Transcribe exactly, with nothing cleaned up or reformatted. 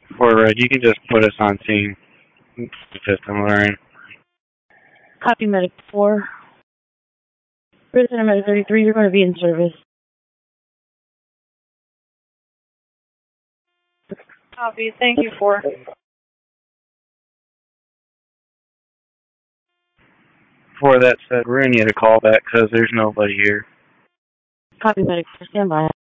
For Red, you can just put us on scene. Fifth and Lorraine. Copy medic four. Prisoner medic thirty-three, you're going to be in service. Copy, thank you, four. For that said, we're going to need a call back because there's nobody here. Copy medic four, stand by.